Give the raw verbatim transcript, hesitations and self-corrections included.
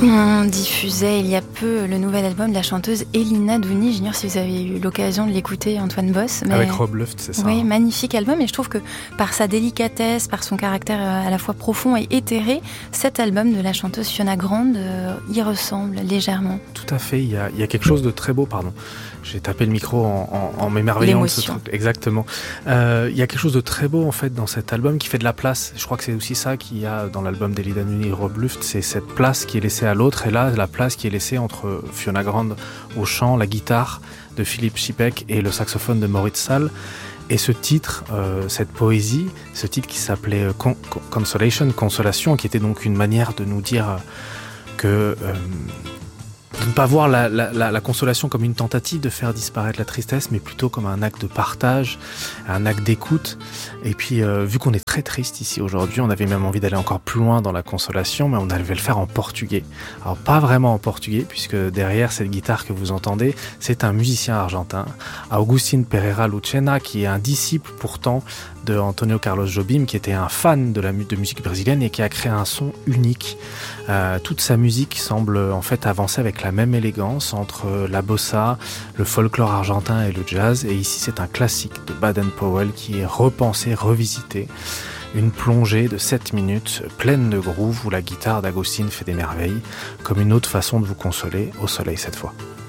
On diffusait il y a peu le nouvel album de la chanteuse Elina Douni. J'ignore si vous avez eu l'occasion de l'écouter, Antoine Boss. Mais... Avec Rob Luft, c'est ça. Oui, magnifique album. Et je trouve que par sa délicatesse, par son caractère à la fois profond et éthéré, cet album de la chanteuse Fiona Grande euh, y ressemble légèrement. Tout à fait. Il y a, il y a quelque chose de très beau, pardon. J'ai tapé le micro en, en, en m'émerveillant de ce truc. Exactement. Euh, il y a quelque chose de très beau en fait dans cet album qui fait de la place. Je crois que c'est aussi ça qu'il y a dans l'album d'Elina Douni et Rob Luft, c'est cette place qui est laissée à l'autre, et là la place qui est laissée entre Fiona Grande au chant, la guitare de Philippe Chipek et le saxophone de Moritz Saal. Et ce titre, euh, cette poésie, ce titre qui s'appelait Con- Consolation, Consolation, qui était donc une manière de nous dire que euh, de ne pas voir la, la, la, la consolation comme une tentative de faire disparaître la tristesse, mais plutôt comme un acte de partage, un acte d'écoute. Et puis, euh, vu qu'on est très triste ici aujourd'hui, on avait même envie d'aller encore plus loin dans la consolation, mais on devait le faire en portugais. Alors, pas vraiment en portugais, puisque derrière cette guitare que vous entendez, c'est un musicien argentin, Agustín Pereira Lucena, qui est un disciple pourtant de Antonio Carlos Jobim, qui était un fan de la mu- de musique brésilienne et qui a créé un son unique. Euh, toute sa musique semble en fait avancer avec la même élégance entre la bossa, le folklore argentin et le jazz. Et ici, c'est un classique de Baden-Powell qui est repensé, revisité. Une plongée de sept minutes pleine de groove où la guitare d'Agustín fait des merveilles, comme une autre façon de vous consoler au soleil cette fois.